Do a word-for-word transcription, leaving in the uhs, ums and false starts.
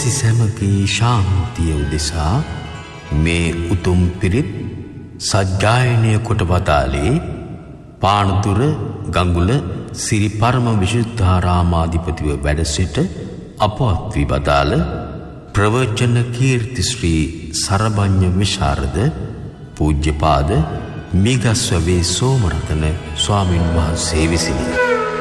ලෝකවාසී සැමගේ ශාන්තිය උදෙසා මේ උතුම් පිරිත් සජ්ජායනය කොට වදාළේ පානදුර ගඟුල සිරි පරම විශුද්ධාරාමාධිපතිව වැඩ සිට අපවත් වී වදාළ ප්‍රවචන කීර්ති ශ්‍රී සරභඤ්ඤ විශාරද පූජ්‍යපාද මිගස්වවේ සෝමරතන ස්වාමින් වහන්සේ විසිනි.